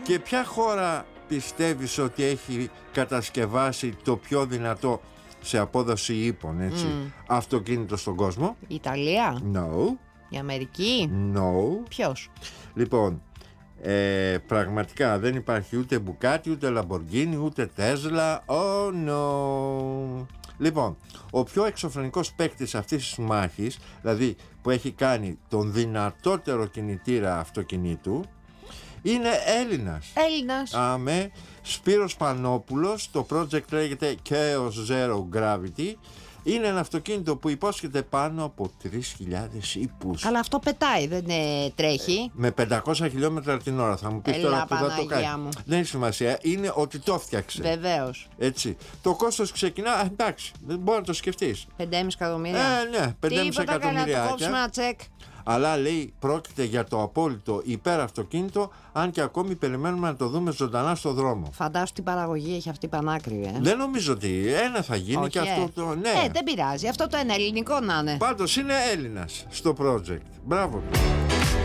Και ποια χώρα πιστεύεις ότι έχει κατασκευάσει το πιο δυνατό σε απόδοση ύπων, έτσι, αυτοκίνητο στον κόσμο? Η Ιταλία? No. Η Αμερική? No. Ποιος? Λοιπόν, πραγματικά δεν υπάρχει ούτε Μπουκάτι, ούτε Λαμποργκίνι, ούτε Τέσλα. Oh no. Λοιπόν, ο πιο εξωφρενικός παίκτης αυτής της μάχης, δηλαδή που έχει κάνει τον δυνατότερο κινητήρα αυτοκινήτου, είναι Έλληνας. Αμέ, Σπύρος Πανόπουλος. Το project λέγεται Chaos Zero Gravity. Είναι ένα αυτοκίνητο που υπόσχεται πάνω από 3.000 ύπους. Αλλά αυτό πετάει, δεν τρέχει. Με 500 χιλιόμετρα την ώρα. Θα μου πεις τώρα που θα το κάνει. Μου. Δεν έχει σημασία. Είναι ότι το φτιάξε. Βεβαίως. Έτσι. Το κόστος ξεκινά. Εντάξει, δεν μπορεί να το σκεφτείς. 5,5 εκατομμύρια. Ναι, 5,5 εκατομμύρια. Αλλά λέει πρόκειται για το απόλυτο υπεραυτοκίνητο, αν και ακόμη περιμένουμε να το δούμε ζωντανά στο δρόμο. Φαντάσου τι παραγωγή έχει αυτή πανάκριβη. Δεν νομίζω ότι ένα θα γίνει. Όχι, και αυτό το. Ναι. Δεν πειράζει. Αυτό το ένα ελληνικό να είναι. Πάντως είναι Έλληνας στο project. Μπράβο.